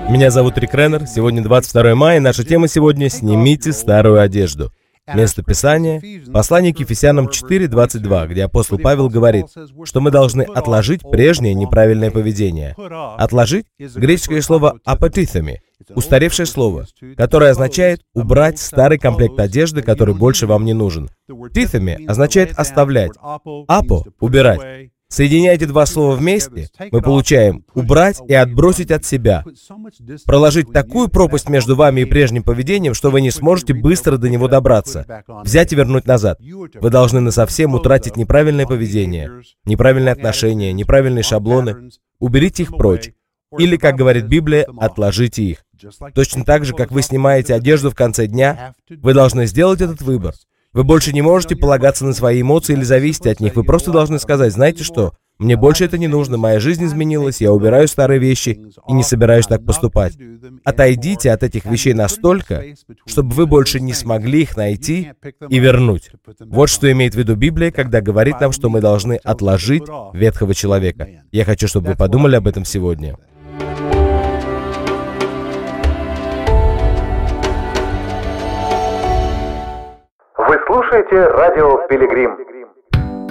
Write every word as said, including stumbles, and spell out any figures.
Меня зовут Рик Реннер, сегодня двадцать второе мая, и наша тема сегодня «Снимите старую одежду». Место Писания – послание к Ефесянам четыре двадцать два, где апостол Павел говорит, что мы должны отложить прежнее неправильное поведение. Отложить – греческое слово «апатithemi», устаревшее слово, которое означает «убрать старый комплект одежды, который больше вам не нужен». «Tithemi» означает «оставлять», «апо» – «убирать». Соединяя эти два слова вместе, мы получаем «убрать» и «отбросить от себя», проложить такую пропасть между вами и прежним поведением, что вы не сможете быстро до него добраться, взять и вернуть назад. Вы должны насовсем утратить неправильное поведение, неправильные отношения, неправильные шаблоны. Уберите их прочь. Или, как говорит Библия, отложите их. Точно так же, как вы снимаете одежду в конце дня, вы должны сделать этот выбор. Вы больше не можете полагаться на свои эмоции или зависеть от них. Вы просто должны сказать: знаете что, мне больше это не нужно, моя жизнь изменилась, я убираю старые вещи и не собираюсь так поступать. Отойдите от этих вещей настолько, чтобы вы больше не смогли их найти и вернуть. Вот что имеет в виду Библия, когда говорит нам, что мы должны отложить ветхого человека. Я хочу, чтобы вы подумали об этом сегодня. Вы слушаете радио «Пилигрим».